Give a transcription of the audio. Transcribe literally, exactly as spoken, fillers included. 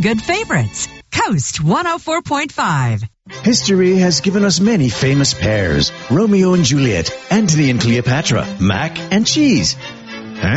good favorites. Coast one oh four point five. History has given us many famous pairs. Romeo and Juliet, Antony and Cleopatra, mac and cheese.